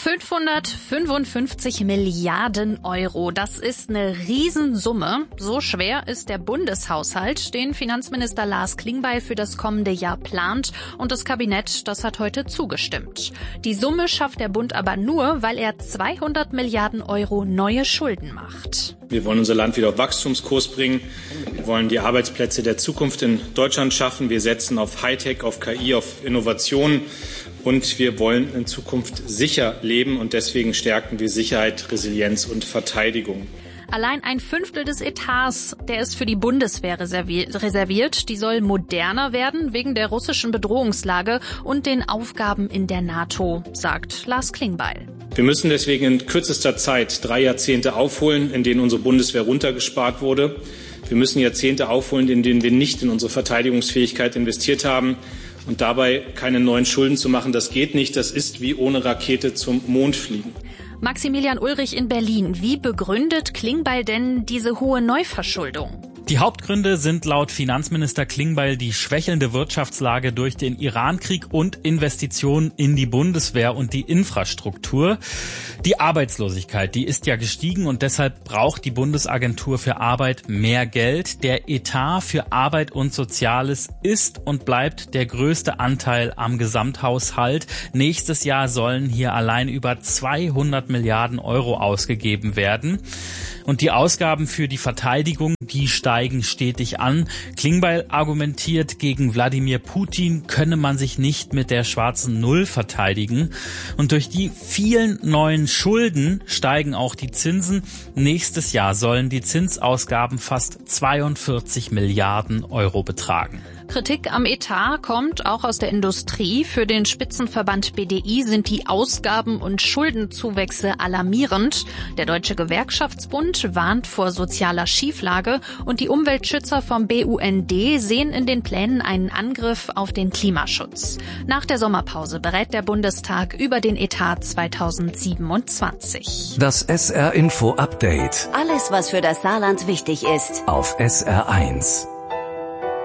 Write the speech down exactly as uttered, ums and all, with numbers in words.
fünfhundertfünfundfünfzig Milliarden Euro. Das ist eine Riesensumme. So schwer ist der Bundeshaushalt, den Finanzminister Lars Klingbeil für das kommende Jahr plant. Und das Kabinett, das hat heute zugestimmt. Die Summe schafft der Bund aber nur, weil er zweihundert Milliarden Euro neue Schulden macht. Wir wollen unser Land wieder auf Wachstumskurs bringen. Wir wollen die Arbeitsplätze der Zukunft in Deutschland schaffen. Wir setzen auf Hightech, auf K I, auf Innovation. Und wir wollen in Zukunft sicher leben. Und deswegen stärken wir Sicherheit, Resilienz und Verteidigung. Allein ein Fünftel des Etats, der ist für die Bundeswehr reserviert. Die soll moderner werden wegen der russischen Bedrohungslage und den Aufgaben in der NATO, sagt Lars Klingbeil. Wir müssen deswegen in kürzester Zeit drei Jahrzehnte aufholen, in denen unsere Bundeswehr runtergespart wurde. Wir müssen Jahrzehnte aufholen, in denen wir nicht in unsere Verteidigungsfähigkeit investiert haben. Und dabei keine neuen Schulden zu machen, das geht nicht. Das ist wie ohne Rakete zum Mond fliegen. Maximilian Ulrich in Berlin. Wie begründet Klingbeil denn diese hohe Neuverschuldung? Die Hauptgründe sind laut Finanzminister Klingbeil die schwächelnde Wirtschaftslage durch den Irankrieg und Investitionen in die Bundeswehr und die Infrastruktur. Die Arbeitslosigkeit, die ist ja gestiegen und deshalb braucht die Bundesagentur für Arbeit mehr Geld. Der Etat für Arbeit und Soziales ist und bleibt der größte Anteil am Gesamthaushalt. Nächstes Jahr sollen hier allein über zweihundert Milliarden Euro ausgegeben werden. Und die Ausgaben für die Verteidigung, die steigen stetig an. Klingbeil argumentiert, gegen Wladimir Putin könne man sich nicht mit der schwarzen Null verteidigen. Und durch die vielen neuen Schulden steigen auch die Zinsen. Nächstes Jahr sollen die Zinsausgaben fast zweiundvierzig Milliarden Euro betragen. Kritik am Etat kommt auch aus der Industrie. Für den Spitzenverband B D I sind die Ausgaben- und Schuldenzuwächse alarmierend. Der Deutsche Gewerkschaftsbund warnt vor sozialer Schieflage und die Umweltschützer vom B U N D sehen in den Plänen einen Angriff auf den Klimaschutz. Nach der Sommerpause berät der Bundestag über den Etat zweitausendsiebenundzwanzig. Das S R Info Update. Alles, was für das Saarland wichtig ist. Auf S R eins.